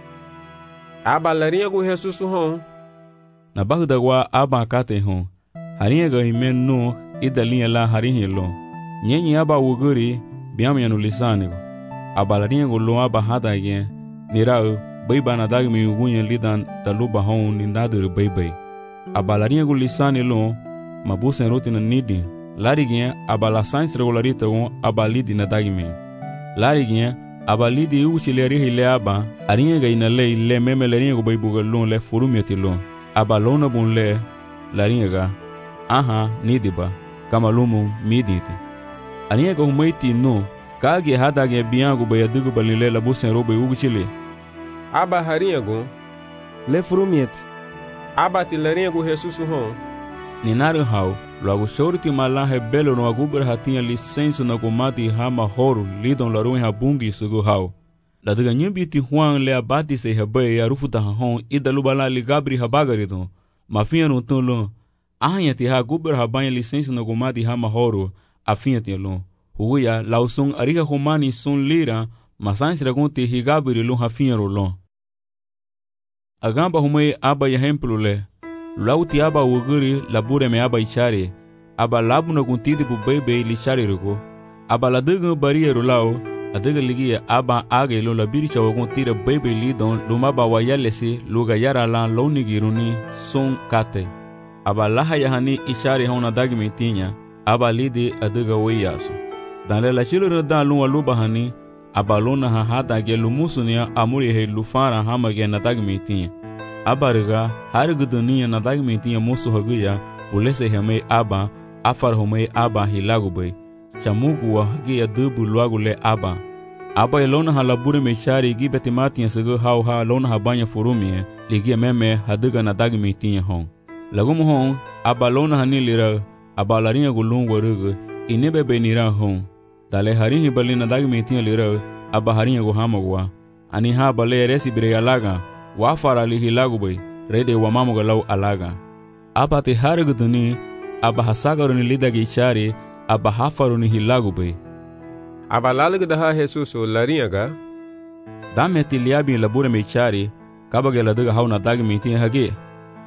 aba larinha gu Jesusu hon na bagda wa aba kate hon harinha ga himen no idalinha la harinha lo nyenyi aba wuguri biamya no lisane go aba larinha gu lo aba hada gen nirao baiba na dagi mi ugunya lidan daluba hon nindadur baibai aba larinha gu lisane lo mabusen rotina nidi larigien abala sans regularita won abalidi na dagime larigien abalidi uchileri hile aba aringa ga ina le le meme leringa go baibuga lon le forumiati lon abalona bon le laringa ga aha nidiba kama lumu miditi aringa go humaiti no kage hadage biango bayadugo balile la busen robe uchile aba haringa go le forumiati aba ti laringa go Jesusu hon ninaru hau logo shorti malahe belo no agubra hatinha licença na comati hama horo lidon larun habungi sugo hau la daga nyimbi ti huang le abati se habe arufuta hon idalubala li gabri habagarido mafia no tolo ahnya ti ha gubra habanya licença na comati hama horo afia ti lo huya lausung ariga humani sun lira masans ragonte higabri lo hafia rolon agamba humai aba yahemplo le lauti aba wuguri labure me aba ichare aba labu na guntidi bu bebe li chare rugo aba la dugu bariero lao adaga ligia aba age lo la biri chawo guntira bebe li don luma ba wayalesi luga yara la lonigiruni son kate aba laha yahani ichare hona dagmi tinya aba lidi adaga wayasu dan la chilo dan lu luba hani aba lona ha hada ge lumusunia amuri he lufara hamage na dagmi tinya abariga harigu dunia na dagmi tinya musu haguya ulese hame aba afar home aba hilagubay chamugu wa hagiya dubu luagule aba aba elona halabure mechari gibeti matiya sego hau ha lona habanya furumie ligia meme haduga na dagmi tinya hon lagumu hon aba lona hanilira aba laringa gulungu rugu inebe benira hon dale harinhi bali na dagmi tinya lira aba haringa guhamagwa ani ha bale resi bire alaga wafara li hilagubay rede wa mamuga lau alaga aba te harigu duni aba hasagaruni lidagi chari aba hafaruni hilagubay aba lalig daha Jesusu laringa dame tiliabi labure me chari kabage ladaga hauna dagmi tin hage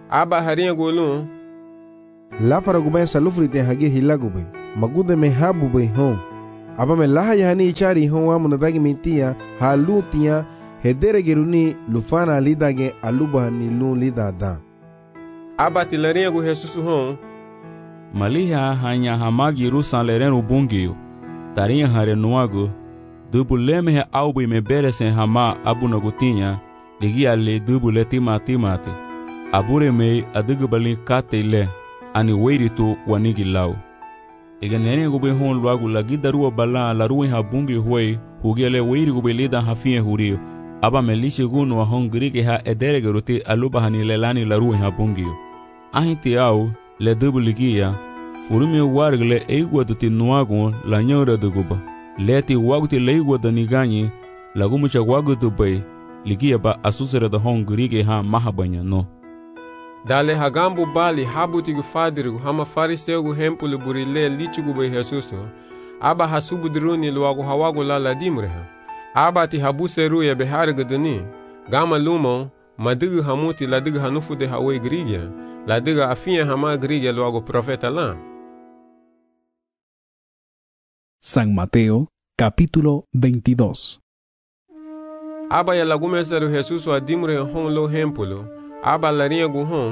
aba harinha golun la faragu bay salufri te hage hilagu bay magude me habu bay hon aba me laha yani ichari hon wa munadagi mintia halutia hedere geruni lufana lidage aluba ni lu lidada aba tilarinha go Jesus hon maliha hanya hamagi rusan lerenu bungio tarinha hare nuago dubuleme he aubi me beresen hama abuna gutinha ligia le dubule tima timate abure me adugu bali kate le ani weiritu wanigi lau ega nene go be hon luagu lagi daruwa bala la ruwe ha bungi huwe hugele weiri go be lida hafie hurio aba me lishe gunu wa hon grige ha edere geruti aluba hani lelani la ruwe ha bungio ahiti au le dubuligia furume wargle eigwa duti nuagu la nyora duguba leti waguti leigwa danigani lagumucha wagutu bay ligia ba asusere da hon grige ha mahabanya no dale hagambu bali habuti gu fadiru hama fariseu gu hempulu burile lichugu bay Jesus aba hasubu diruni luagu hawagu la ladimreha aba ti habuseru ya behar gadani gama lumo madigu hamuti ladigu hanufu de hawe grige ladigu afia hama grige luagu profeta la. San Mateo, capítulo veintidós. Aba ya lagumeseru Jesus wa dimre hon lo hempulu aba larinha gu hon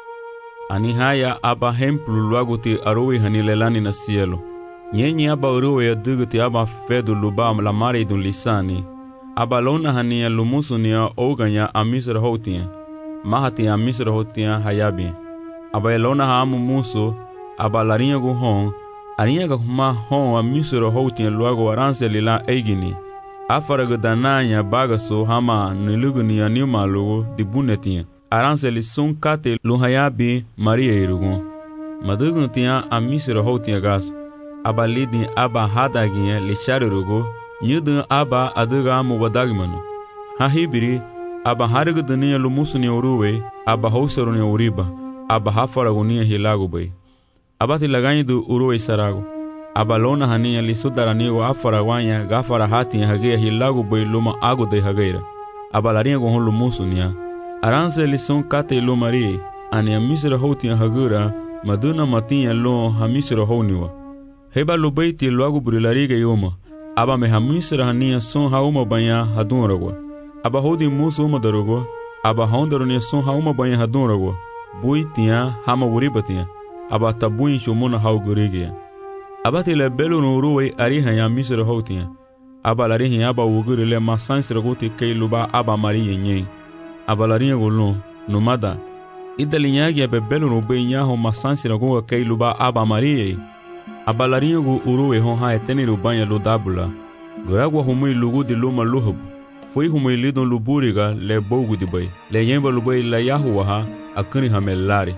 ani haya aba hempulu luagu ti arowe hanilelani na cielo nyenye aba arowe ya dugu ti aba fedu luba la mare dun lisani aba lona hania lumusu nia oganya amisra hotia mahati amisra hotia hayabi aba lona ha amu muso aba larinha gu hon aniya ga kuma hon amisra hotia luagu aranse lila eigini afaraga dananya bagaso hama niluguni anima lugu dibunetia aranse li sun kate luhayabi maria irugu madugun tia amisra hotia gas aba lidi aba hadagiye li sharirugu nyudun aba aduga mu wadagmanu ha hibiri aba harigu dunia lumusuni uruwe aba hausaru ni uriba aba hafaragu ni hilagu bay aba tilagani du uruwe saragu aba lona hania li sudarani wa afara wanya gafara hati hagea hilagu bay luma agu de hageira aba larinha go hon lumusunia aranse li sun kate lumari ani amisra hoti hagura maduna matinha lo hamisra honiwa heba lubaiti luagu brilariga yuma aba me hamisra hania sun hauma banya hadunragwa aba hodi musu uma darugo aba hondaruni sun hauma banya hadunragwa buitia hama wuribatia aba tabuin shumuna haugurigia aba tile belu nuruwe ariha ya misra hotia aba larihi aba wugurile masansira guti keiluba aba mariye nye aba larihi gulu numada idalinyagi abe belu nube nyaho masansira guga keiluba aba mariye aba larihi gu uruwe hon ha eteni rubanya ludabula guragwa humui lugu di luma luhub foi humui lidon luburiga le bogu di bay le yemba lubay la yahuwa ha akuni hamelari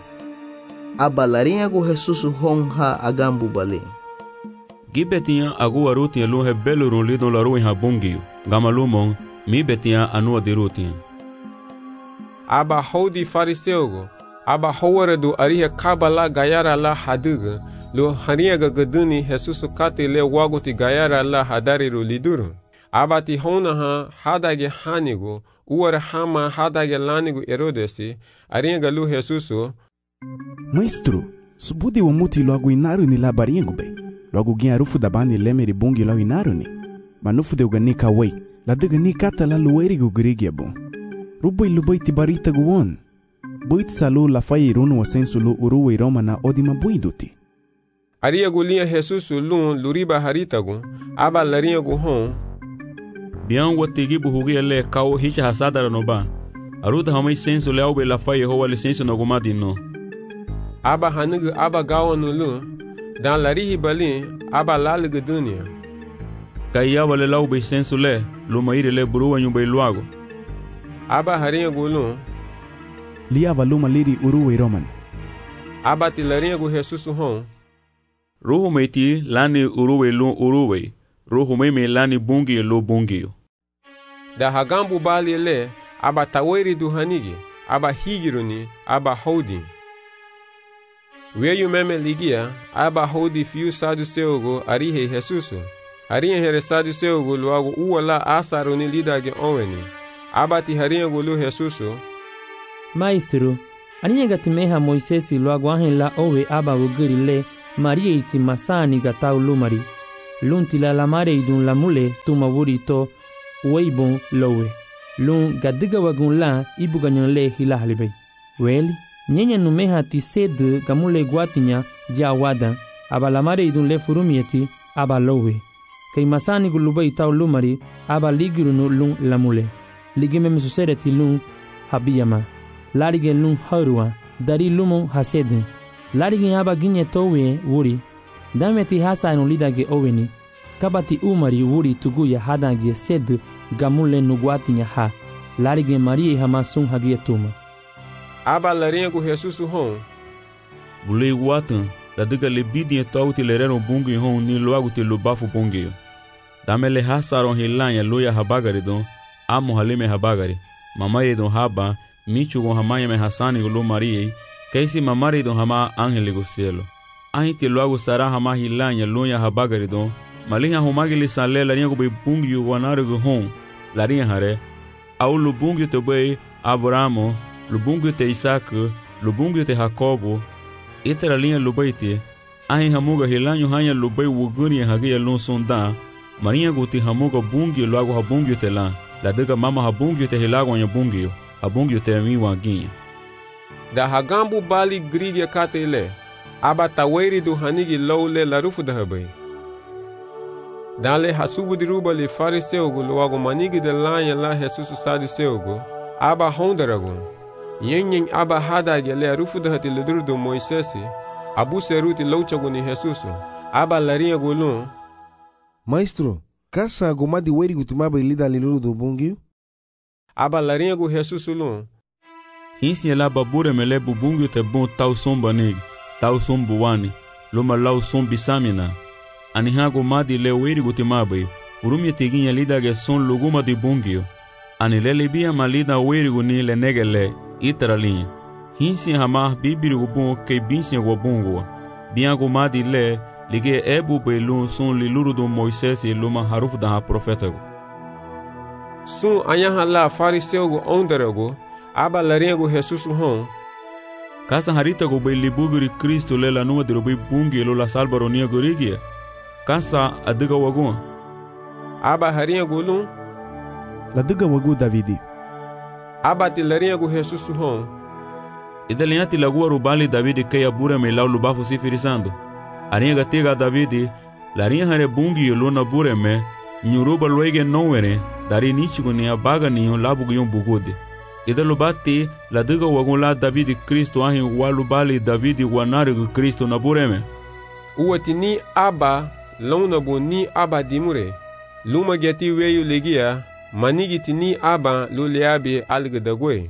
aba larinha gu Jesus hon ha agambu bale gibetia agu arutia luhe beluru lidon la ruin ha bungio gamalumon mi betia anua dirutia aba hodi fariseugo aba howare du ariha kabala gayara la haduga lo haria ga gaduni Jesus kate le waguti gayara la hadari ru liduru aba ti hona ha hadage hanigo uwara hama hadage lanigo erodesi aria ga lu Jesus Maestro, subudi wa muti logo inaru ni labaringo be logo gin arufu da bani lemeri bungi lo inaru ni manufu de uganika wei la de gani kata la lueri go grigi abo rubai lubai tibarita guon buit salu la fai runu wa sensu lu uruwe roma na odima buiduti aria gulia Jesus lu luriba harita gu aba laria gu hon bian watigi buhugi le kawo hicha hasadara no ba aruta hamai sensu le au be la fai ho wale sensu no gumadi no aba hanugu aba gawanu lu dan larihi bali aba lalugu dunia kaya wale lau be sensu le lu maire le buruwa nyumbe luago aba harinha gulu liava luma liri uruwe roman aba ti larinha gu Jesus hon ruhu meiti lani uruwe lu uruwe ruhu meme lani bungi lu bungi da hagambu bali le aba taweri du hanigi aba higiruni aba hodi weyu meme ligia aba hodi fiu saduseugo arihe Jesus harinha here saduseugo luago uwala asaru ni lidage onweni aba ti harinha gulu Jesus Maestro Aninya gatimeha Moisesi luagu ahen la owe aba wugiri le Maria iti masani gatau lumari. Lunti la lamare idun lamule tuma wuri to weibon lowe. Lun gadiga wagun la ibu ganyan le hila halibay. Weli, nyenya numeha ti sed gamule guatinya ja wadan, aba lamare idun le furumieti aba lowe. Kay masani gulubay tau lumari aba ligirunu lun lamule. Ligime mesusere ti lun habiyama. Larigen lun harua, dari lumon haseden. Larigen aba ginye towe wuri. Dameti hasa enulidage oweni. Kabati umari wuri tuguya hadange sed gamule nuguatinya ha. Larigen Maria hamasun hagia tuma. Aba laringo Jesus hon. Bulei guatan, da diga lebidinha tauti lerero bungi hon ni loago te lubafu bungi. Damele hasaron hilanya loya habagaridon, amo halime habagari. Mamaye don haba, michu gon hamaya me hasani gulu Maria, kaisi mamari don hama angeli go cielo. Ahiti loago sara hama hilanya loya habagaridon, malinha homagili sale laringo be bungi wanarugo hon, larinha hare, au lubungi te be Abramo, lubungi te Isaac, lubungi te Jacobo, itera linha lubaite, ahin hamuga hilanyo hanya lubai wuguni hagia lon sonda, marinha guti hamuga bungi loago habungi te la, la diga mama habungi te hilago anya bungi, habungi te mi wanginha. Da hagambu bali grige katele, aba taweri do hanigi lowle la rufu da habai. Dale hasubu di ruba li fariseugo loago manigi de lanya la Jesus sadiseugo, aba hondaragon. Yen aba hadage le rufu da hati leduru do Moisesi, abu seruti louchago ni Jesus, aba larinha golon. Maestro, kasa gomadi weri gutumaba ilida liluru do bungi? Aba larinha go Jesus lon. Hinsi la babure mele bubungi te bon tau somba negi, tau sombu wani, loma lau sombi samina. Anihago madi le weri gutimabai, urumi teginha lidage son luguma di bungio. Ani lele bia malida weri guni le negele, itara linha. Hinsi hama bibiri gubun kei binsi gubungua. Biango madi le, lige ebu beilun son liluru do Moisesi luma harufu da profetago. Sun anyaha la fariseugo ondarago, aba laringo Jesus hon. Kasa harita go bei libugiri Kristo le la numa de robai bungi lo la salbaronia gorigia. Kasa adiga wagun. Aba harinha golun. La diga wagu Davidi. Aba ti larinha go Jesus hon. Idalianti lagua rubali Davidi kaya bura me lau lubafu sifirisando. Arinha gatiga Davidi, larinha hare bungi lo na bure me, nyuruba loege nowere, dari nichigo ni abaga niyo labu gyon bugode. Ida lubati la diga wagun la Davidi Kristo ahin wa lubali Davidi wanarigo Kristo na bure me. Uwati ni aba lona bo ni aba dimure. Luma geti weyu legia, manigiti ni aba luleabe algedagwe.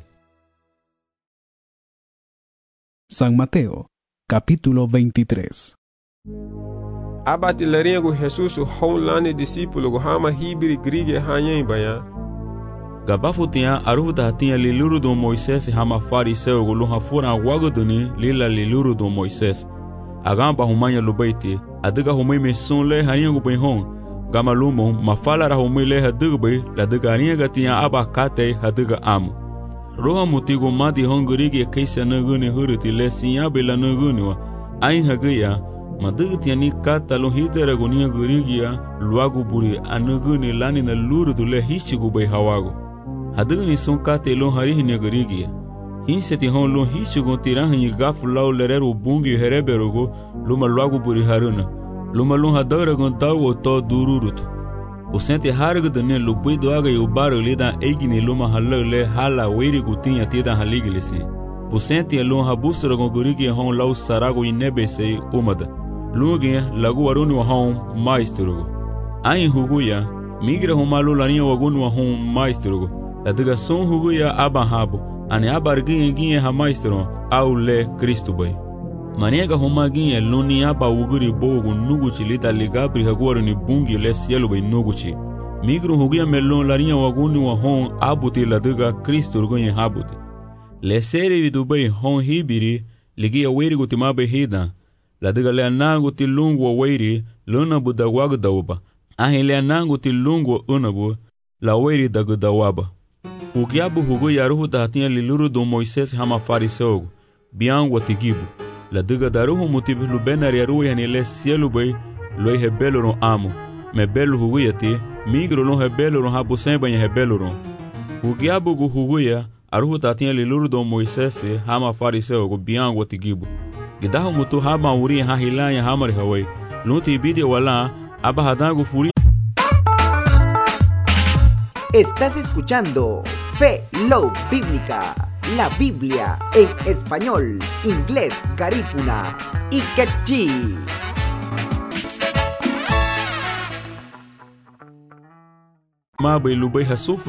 San Mateo, capítulo veintitrés. Aba ti laringo Jesus honlane discípulo go hama hibiri grige hanyen baya. Gabafu tinha arufu da tinha liluru do Moisés hama fariseu go luha fura wagoduni lila liluru do Moisés. Agamba humanya lubaiti, adiga humai me son le harinha go benhon, gama lumo mafala ra humai le hadiga bai, la diga harinha gatinha aba kate hadiga amu. Roha mutigo madi hongurigi kaisa naguni huriti le sinya bela naguni wa, ain hagaya, madiga tiani kata lo hitera gunia gurigia, luagu buri anaguni lani na luru du le hichigu bai hawago. Hadiga ni son kate lo harihi ni gurigia. Hinseti hon lo hichigo tirahanyi gafu lau lerero bungi hereberogo, luma luagu buri haruna. Luma lo hadaragon tawo to dururutu. Usente harga dane lubui doaga yu baro lida egini luma halale hala weri gutinha tida haligilisi. Usente lo habusragon gurigi hon lau sarago inebese umada. Lugi lagu waruni wa hon maestrogo. Ain huguya, migra hon malu larinha wagunu wa hon maestrogo. Ladiga son huguya abahabo. Ani abarginha ginha ha maestro au le Cristo bai. Maniega homa ginha luni aba uguri bogo nuguchi lida ligabri haguaru ni bungi le cielo bai nuguchi. Migro huguya melon larinha waguni wa hon abuti ladiga Cristo rugunha habuti. Le seri vidu bai hon hibiri ligia weri gutimabe hida. Ladiga le anangu ti lungu wa weri luna budawagu dawaba. Ahi le anangu ti lungu wa unabu la weri dagu dawaba. Ugiabu hugu yaruhu dahatinha liluru do Moisés hama fariseugo. biang watigibu la diga daruhu mutibih lubenar yaru yani le cielo bay lo hebelo ron amo me belo huguyati migro no hebelo ron habu semba ya hebelo ron hugiabu gu huguya aruhu tatinha liluru do Moisés hama fariseu gu biang watigibu gidahu mutu haba uri ha hilanya hamari hawai lunti bidia wala aba hadangu furi. Estás escuchando Fe Love Bíblica, la Biblia en español, inglés, garífuna y quechí. Ma bay lubay hasuf